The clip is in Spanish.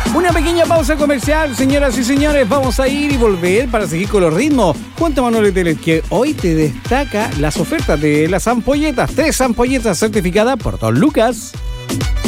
Una pequeña pausa comercial, señoras y señores. Vamos a ir y volver para seguir con los ritmos. Junto a Manuel Telet, que hoy te destaca las ofertas de las ampolletas. 3 ampolletas certificadas por Don Lucas.